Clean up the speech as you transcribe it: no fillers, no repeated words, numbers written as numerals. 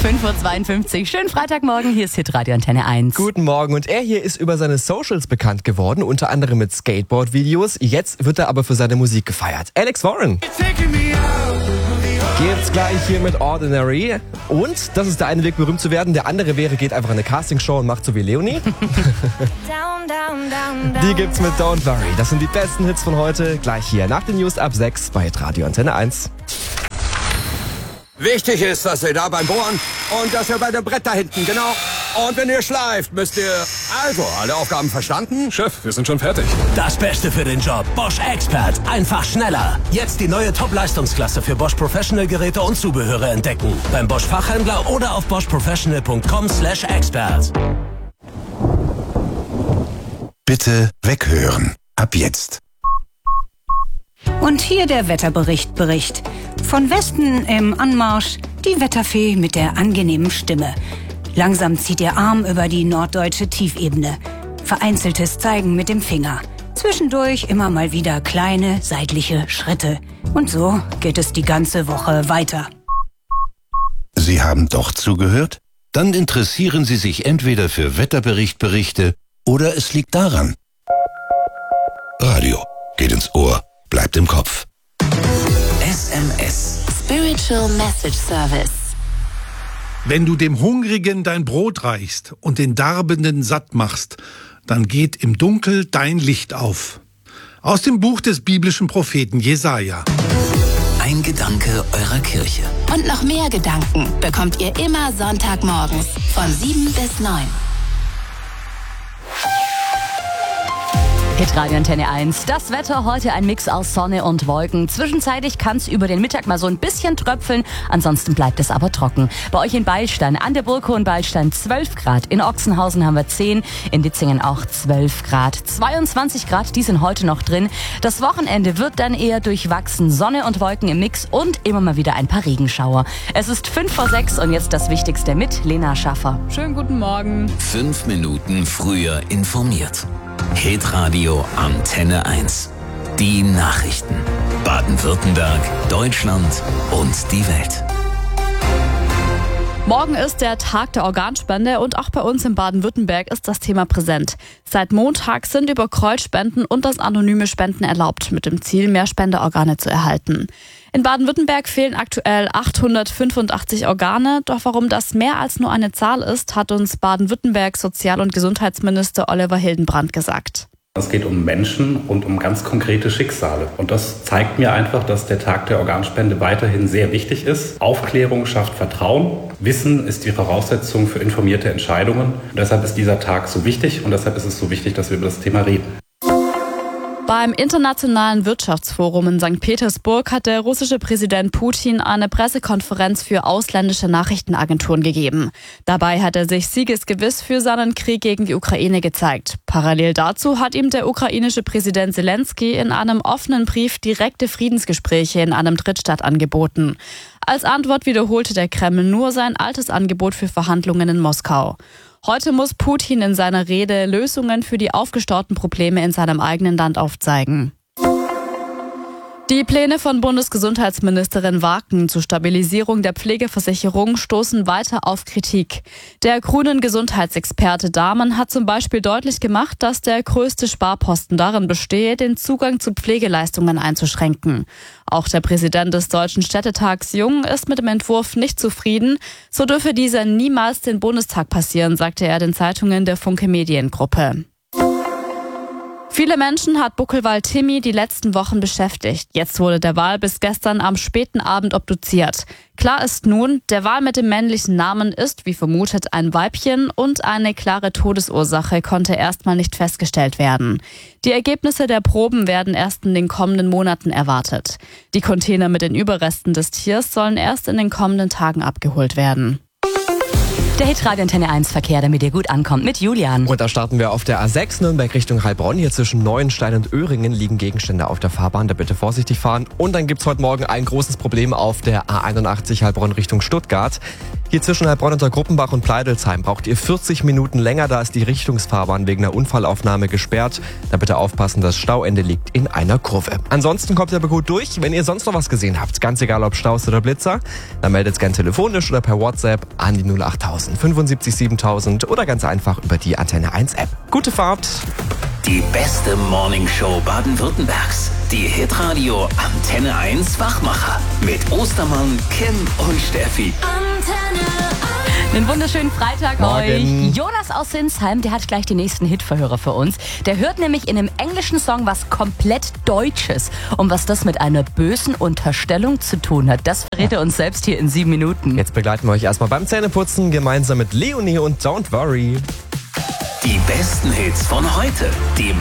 5.52 Uhr. Schönen Freitagmorgen, hier ist Hitradio Antenne 1. Guten Morgen. Und er hier ist über seine Socials bekannt geworden, unter anderem mit Skateboard-Videos. Jetzt wird er aber für seine Musik gefeiert. Alex Warren gibt's gleich hier mit Ordinary. Und das ist der eine Weg, berühmt zu werden. Der andere wäre, geht einfach in eine Castingshow und macht so wie Leonie. Die gibt's mit Don't Worry. Das sind die besten Hits von heute. Gleich hier nach den News ab 6 bei Radio Antenne 1. Wichtig ist, dass ihr da beim Bohren und dass ihr bei dem Brett da hinten, genau. Und wenn ihr schleift, müsst ihr... Also, alle Aufgaben verstanden? Chef, wir sind schon fertig. Das Beste für den Job. Bosch Expert. Einfach schneller. Jetzt die neue Top-Leistungsklasse für Bosch Professional Geräte und Zubehöre entdecken. Beim Bosch Fachhändler oder auf boschprofessional.com/expert. Bitte weghören. Ab jetzt. Und hier der Wetterbericht. Von Westen im Anmarsch die Wetterfee mit der angenehmen Stimme. Langsam zieht ihr Arm über die norddeutsche Tiefebene. Vereinzeltes Zeigen mit dem Finger. Zwischendurch immer mal wieder kleine seitliche Schritte. Und so geht es die ganze Woche weiter. Sie haben doch zugehört? Dann interessieren Sie sich entweder für Wetterberichte oder es liegt daran. Radio geht ins Ohr, bleibt im Kopf. SMS. Spiritual Message Service. Wenn du dem Hungrigen dein Brot reichst und den Darbenden satt machst, dann geht im Dunkel dein Licht auf. Aus dem Buch des biblischen Propheten Jesaja. Ein Gedanke eurer Kirche. Und noch mehr Gedanken bekommt ihr immer Sonntagmorgens von 7 bis 9. Hitradio Antenne 1. Das Wetter heute ein Mix aus Sonne und Wolken. Zwischenzeitlich kann es über den Mittag mal so ein bisschen tröpfeln, ansonsten bleibt es aber trocken. Bei euch in Beilstein, an der Burg Hohenbeilstein 12 Grad, in Ochsenhausen haben wir 10, in Ditzingen auch 12 Grad. 22 Grad, die sind heute noch drin. Das Wochenende wird dann eher durchwachsen. Sonne und Wolken im Mix und immer mal wieder ein paar Regenschauer. Es ist 5:06 und jetzt das Wichtigste mit Lena Schaffer. Schönen guten Morgen. 5 Minuten früher informiert. Hitradio Antenne 1. Die Nachrichten. Baden-Württemberg, Deutschland und die Welt. Morgen ist der Tag der Organspende und auch bei uns in Baden-Württemberg ist das Thema präsent. Seit Montag sind über Kreuzspenden und das anonyme Spenden erlaubt, mit dem Ziel, mehr Spenderorgane zu erhalten. In Baden-Württemberg fehlen aktuell 885 Organe. Doch warum das mehr als nur eine Zahl ist, hat uns Baden-Württembergs Sozial- und Gesundheitsminister Oliver Hildenbrand gesagt. Es geht um Menschen und um ganz konkrete Schicksale. Und das zeigt mir einfach, dass der Tag der Organspende weiterhin sehr wichtig ist. Aufklärung schafft Vertrauen. Wissen ist die Voraussetzung für informierte Entscheidungen. Und deshalb ist dieser Tag so wichtig und deshalb ist es so wichtig, dass wir über das Thema reden. Beim Internationalen Wirtschaftsforum in St. Petersburg hat der russische Präsident Putin eine Pressekonferenz für ausländische Nachrichtenagenturen gegeben. Dabei hat er sich siegesgewiss für seinen Krieg gegen die Ukraine gezeigt. Parallel dazu hat ihm der ukrainische Präsident Zelensky in einem offenen Brief direkte Friedensgespräche in einem Drittstaat angeboten. Als Antwort wiederholte der Kreml nur sein altes Angebot für Verhandlungen in Moskau. Heute muss Putin in seiner Rede Lösungen für die aufgestauten Probleme in seinem eigenen Land aufzeigen. Die Pläne von Bundesgesundheitsministerin Waken zur Stabilisierung der Pflegeversicherung stoßen weiter auf Kritik. Der grünen Gesundheitsexperte Dahmen hat zum Beispiel deutlich gemacht, dass der größte Sparposten darin bestehe, den Zugang zu Pflegeleistungen einzuschränken. Auch der Präsident des Deutschen Städtetags Jung ist mit dem Entwurf nicht zufrieden. So dürfe dieser niemals den Bundestag passieren, sagte er den Zeitungen der Funke Mediengruppe. Viele Menschen hat Buckelwald Timmy die letzten Wochen beschäftigt. Jetzt wurde der Wal bis gestern am späten Abend obduziert. Klar ist nun, der Wal mit dem männlichen Namen ist, wie vermutet, ein Weibchen und eine klare Todesursache konnte erstmal nicht festgestellt werden. Die Ergebnisse der Proben werden erst in den kommenden Monaten erwartet. Die Container mit den Überresten des Tiers sollen erst in den kommenden Tagen abgeholt werden. Der Hitradio Antenne 1 Verkehr, damit ihr gut ankommt, mit Julian. Und da starten wir auf der A6 Nürnberg Richtung Heilbronn. Hier zwischen Neuenstein und Öhringen liegen Gegenstände auf der Fahrbahn. Da bitte vorsichtig fahren. Und dann gibt's heute Morgen ein großes Problem auf der A81 Heilbronn Richtung Stuttgart. Hier zwischen Heilbronn unter Gruppenbach und Pleidelsheim braucht ihr 40 Minuten länger, da ist die Richtungsfahrbahn wegen einer Unfallaufnahme gesperrt. Da bitte aufpassen, das Stauende liegt in einer Kurve. Ansonsten kommt ihr aber gut durch. Wenn ihr sonst noch was gesehen habt, ganz egal ob Staus oder Blitzer, dann meldet es gern telefonisch oder per WhatsApp an die 08000 75 7000 oder ganz einfach über die Antenne 1 App. Gute Fahrt! Die beste Morningshow Baden-Württembergs. Die Hitradio Antenne 1 Wachmacher. Mit Ostermann, Kim und Steffi. Einen wunderschönen Freitag Morgen. euch. Jonas aus Sinsheim, der hat gleich den nächsten Hitverhörer für uns. Der hört nämlich in einem englischen Song was komplett Deutsches. Und was das mit einer bösen Unterstellung zu tun hat, das verrät er uns selbst hier in 7 Minuten. Jetzt begleiten wir euch erstmal beim Zähneputzen gemeinsam mit Leonie und Don't Worry. Die besten Hits von heute. Die